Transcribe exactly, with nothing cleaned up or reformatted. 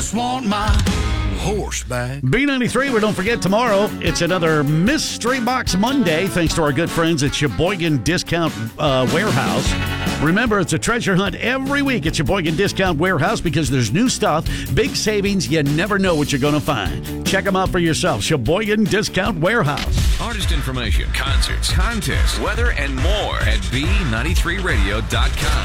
just want my horse back. B ninety-three, well, don't forget, tomorrow, it's another Mystery Box Monday, thanks to our good friends at Sheboygan Discount uh, Warehouse. Remember, it's a treasure hunt every week at Sheboygan Discount Warehouse because there's new stuff, big savings, you never know what you're going to find. Check them out for yourself, Sheboygan Discount Warehouse. Artist information, concerts, contests, weather, and more at B ninety-three radio dot com.